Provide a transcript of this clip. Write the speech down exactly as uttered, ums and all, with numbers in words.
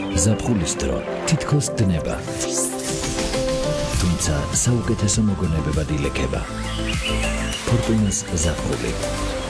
ზაფხულის დრო თითქოს დნება. თუმცა საუკეთესო მოგონებებად ილექება. ფორტუნას ზაფხული.